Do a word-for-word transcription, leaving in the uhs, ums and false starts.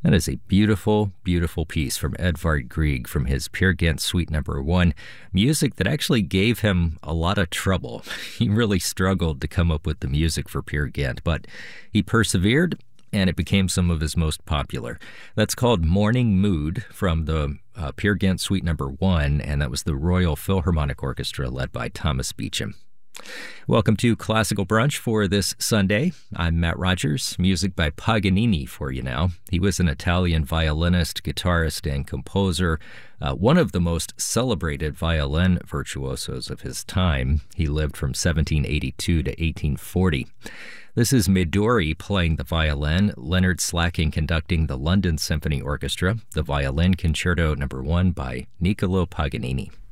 That is a beautiful, beautiful piece from Edvard Grieg from his Peer Gynt Suite Number One, music that actually gave him a lot of trouble. He really struggled to come up with the music for Peer Gynt, but he persevered, and it became some of his most popular. That's called Morning Mood from the uh, Peer Gynt Suite Number One, and that was the Royal Philharmonic Orchestra led by Thomas Beecham. Welcome to Classical Brunch for this Sunday. I'm Matt Rogers, music by Paganini for you now. He was an Italian violinist, guitarist, and composer, uh, one of the most celebrated violin virtuosos of his time. He lived from seventeen eighty-two to eighteen forty. This is Midori playing the violin, Leonard Slacking conducting the London Symphony Orchestra, the Violin Concerto Number One by Niccolo Paganini.